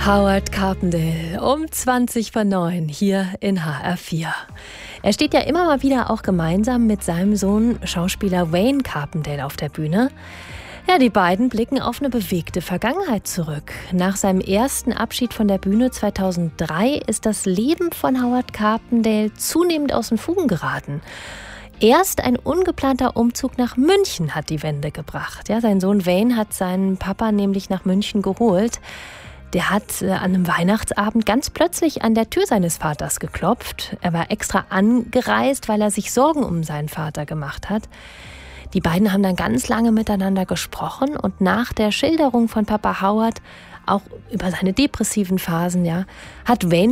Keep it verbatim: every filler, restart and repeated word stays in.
Howard Carpendale um zwanzig vor neun hier in H R vier. Er steht ja immer mal wieder auch gemeinsam mit seinem Sohn Schauspieler Wayne Carpendale auf der Bühne. Ja, die beiden blicken auf eine bewegte Vergangenheit zurück. Nach seinem ersten Abschied von der Bühne zweitausenddrei ist das Leben von Howard Carpendale zunehmend aus den Fugen geraten. Erst ein ungeplanter Umzug nach München hat die Wende gebracht. Ja, sein Sohn Wayne hat seinen Papa nämlich nach München geholt. Der hat äh, an einem Weihnachtsabend ganz plötzlich an der Tür seines Vaters geklopft. Er war extra angereist, weil er sich Sorgen um seinen Vater gemacht hat. Die beiden haben dann ganz lange miteinander gesprochen und nach der Schilderung von Papa Howard, auch über seine depressiven Phasen, ja, hat Wayne